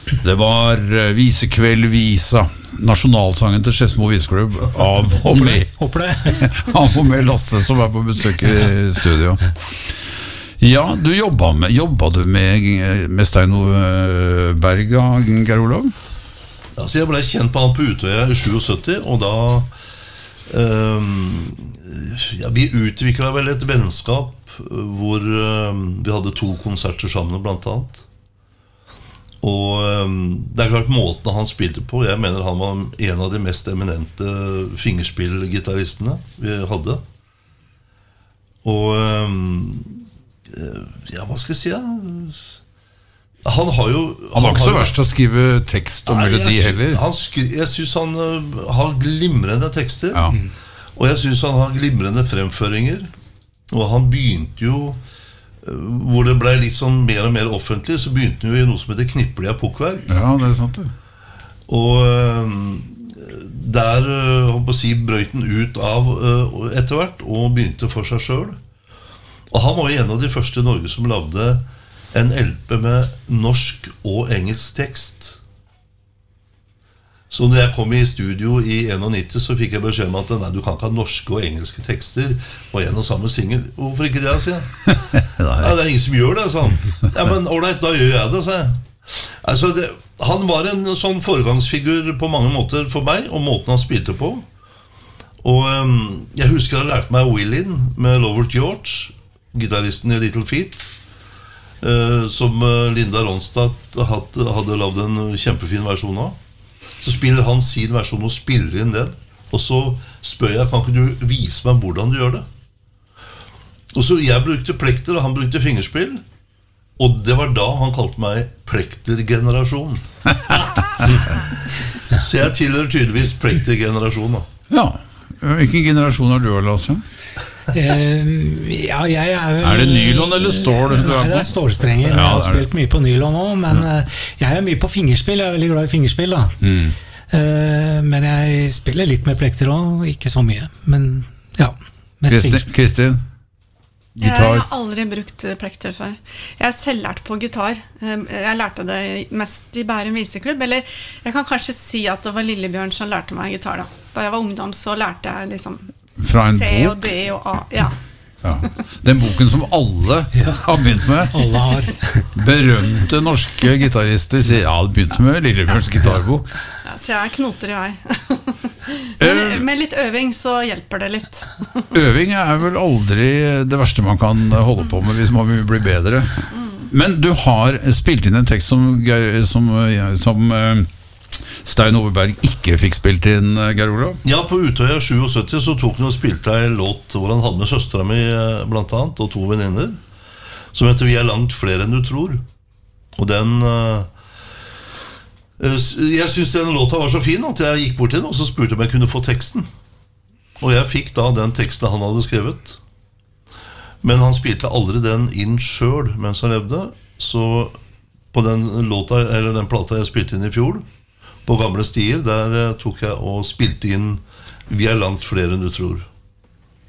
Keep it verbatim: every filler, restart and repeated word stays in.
Det var Visekveld Visa, nasjonalsangen til Skedsmo Viseklubb av Homé. Håper det. Av Homé Lasse som var på besøk i studio. Ja, du jobbet med, jobbet du med, med Stein Ove Berga, Geir Olav? Altså, jeg ble kjent på han på Utøya i syttisju, og da um, ja, vi utviklet vel et vennskap hvor um, vi hadde to konserter sammen blant annet. Og um, det er klart måten han spilte på, jeg mener han var en av de mest eminente fingerspillgitaristene vi hadde. Og um, ja, hva skal jeg si? Ja? Han har jo Han var ikke så verst til å skrive tekst og melodi heller. Han skri, jeg synes han uh, har glimrende tekster, ja. Og jeg synes han har glimrende fremføringer. Og han begynte jo hvor det ble litt sånn mer og mer offentlig, så begynte han jo i noe som heter Knippelige Pukkverk. Ja, det er sant det. Og der, håper jeg å si, brøt han ut av etter hvert, og begynte for seg selv. Og han var jo en av de første i Norge som lagde en L P med norsk og engelsk tekst. Så når jeg kom i studio i nittien, så fikk jeg beskjed om at nei, du kan ikke ha norske og engelske tekster på en og samme single. Hvorfor ikke det, sier jeg? Ja, det er ingen som gjør det, sånn. Ja, men alright, da gjør jeg det, sier jeg. Altså, det, han var en sånn foregangsfigur på mange måter for meg, og måten han spilte på. Og um, jeg husker jeg lærte meg Willin med Lovert George, gitaristen i Little Feat, uh, som Linda Ronstadt hadde, hadde lavet en kjempefin versjon av. Så spiller han sin versjon og spiller inn den. Og så spør jeg, kan ikke du vise meg hvordan du gjør det? Og så jeg brukte plekter, og han brukte fingerspill. Og det var da han kalte meg plektergenerasjon. Så jeg tilhører tydeligvis plektergenerasjon da. Ja, hvilken generasjon er du, Lasse? Uh, ja, jeg er, er det nylon eller stål? Nei, det er stålstrenger. Ja, jeg har spilt mye på nylon nå, men ja. uh, jeg er mye på fingerspill. Jeg er veldig glad i fingerspill da. Mm. uh, Men jeg spiller litt med plekter også, ikke så mye. Men ja, mest fingerspill. Kristin? Jeg har aldri brukt plekter før. Jeg er selvlært på gitar. Jeg lærte det mest i Bærum Viseklubb. Eller jeg kan kanskje si at det var Lillebjørn som lærte meg gitar da. Da jeg var ungdom så lærte jeg liksom fra en C bok? og D og A, ja. Ja. Den boken som alle ja. har begynt med. Alle har. Berømte norske gitarister sier ja, det begynte med Lillebjørns gitarbok. Ja, så jeg knoter i vei. Men med litt øving så hjelper det litt. Øving er vel aldri det verste man kan holde på med hvis man vil bli bedre. Men du har spilt inn en tekst som, som, som Stein Ove Berg ikke fikk spilt inn, Geir Olav? Ja, på Utøya syttisju så tok han og spilte en låt hvor han hadde med søstera mi blant annet, og to venninner, som heter Vi er langt flere enn du tror. Og den uh, jeg synes den låta var så fin at jeg gikk bort til den og så spurte om jeg kunne få teksten. Og jeg fikk da den teksten han hadde skrevet. Men han spilte aldri den inn selv mens han levde. Så på den låta, eller den plata jeg spilte inn i fjor på Gamle Stier, der tok jeg og spilte inn Vi er langt flere enn du tror.